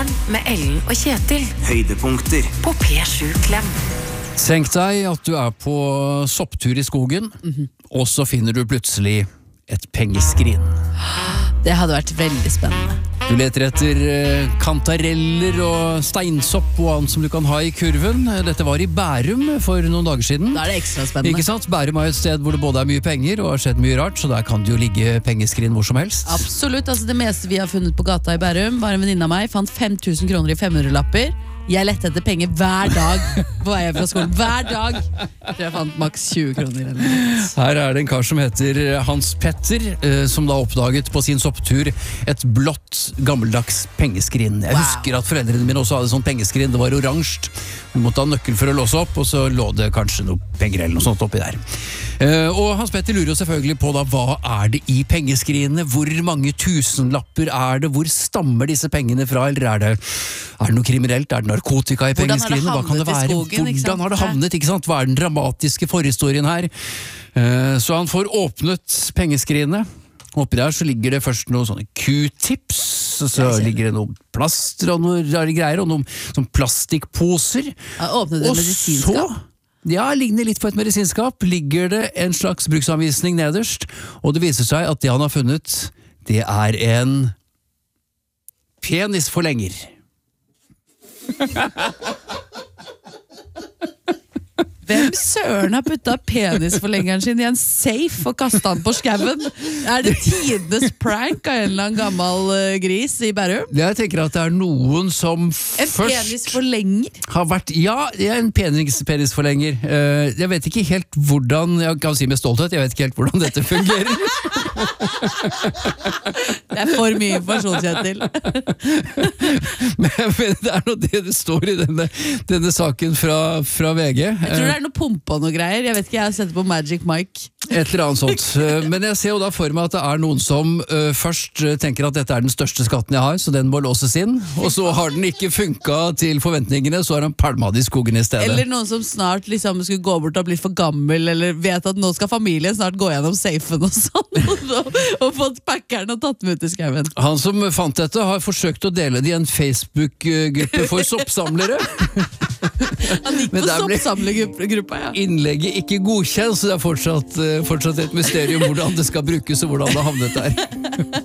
Morgen med Ellen og Kjetil. Høydepunkter På P7 Klem. Tenk deg at du er på sopptur i skogen, og så finner du plutselig et pengeskrin. Det hadde vært veldig spennende. Du leter etter kantareller og steinsopp og annet som du kan ha i kurven. Dette var i Bærum for noen dager siden. Da er det ekstra spennende. Ikke sant? Bærum er et sted hvor det både er mye penger og har skjedd mye rart, så der kan det jo ligge pengeskrin hvor som helst. Absolutt, altså det meste vi har funnet på gata i Bærum, var en venninne av meg, fant 5000 kroner i 500-lapper. Jeg lette etter penger hver dag på vei hjem fra skolen. Hver dag! Jeg fant maks 20 kroner. Her er det en kar som heter Hans Petter, som da oppdaget på sin sopptur et blått, gammeldags pengeskrin. Jeg husker at foreldrene mine også hadde sånn pengeskrin. Det var oransje. Du måtte ha nøkkel for å låse opp, og så lå det kanskje noe penger eller noe sånt oppi der. Og Hans Petter lurer jo selvfølgelig på da, hva er det i pengeskrinene? Hvor mange tusenlapper er det? Hvor stammer disse pengene fra? Eller er det noe kriminelt? Er det narkotika i pengeskrinene? Hva kan det være? Hvordan har det havnet? Ikke sant? Hva er den dramatiske forhistorien her? Så han får åpnet pengeskrinene. Oppi der så ligger det først noen sånne Q-tips, og så ligger det noen plaster og noen rare greier, og noen sånn plastikkposer. Åpnet det medisinskap? Ja, ligner litt på et medisinskap, ligger det en slags bruksanvisning nederst, og det viser seg at det han har funnet, det er en penisforlenger. Hvem søren har puttet penisforlengeren sin i en safe og kastet den på skaven? Er det tidenes prank av en eller annen gammel gris i Bærum? Jeg tenker at det er noen som En penisforlenger? Har vært, ja, en penisforlenger. Jeg vet ikke helt hvordan, jeg kan si med stolthet, jeg vet ikke helt hvordan dette fungerer. Det er for mye informasjon, Kjetil. Men det er noe det står i denne saken fra VG. Jeg tror det er noe pumpe og noe greier. Jeg vet ikke, jeg har sett det på Magic Mike. Et eller annet sånt. Men jeg ser jo da for meg at det er noen som først tenker at dette er den største skatten jeg har, så den må låses inn. Og så har den ikke funket til forventningene, så har han palmet i skogen i stedet. Eller noen som snart liksom skulle gå bort og bli for gammel, eller vet at nå skal familien snart gå gjennom safen og sånn, og fått packeren og tatt med ut i skauen. Han som fant dette har forsøkt å dele det i en Facebook-gruppe for soppsamlere. Han gikk på soppsamlergruppa, ja. Innlegget ikke godkjent, så det er fortsatt et mysterium hvordan det skal brukes og hvordan det har havnet der.